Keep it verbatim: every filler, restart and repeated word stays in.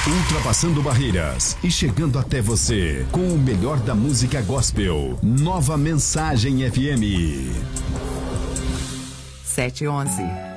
Ultrapassando barreiras e chegando até você com o melhor da música gospel. Nova Mensagem F M. sete e onze.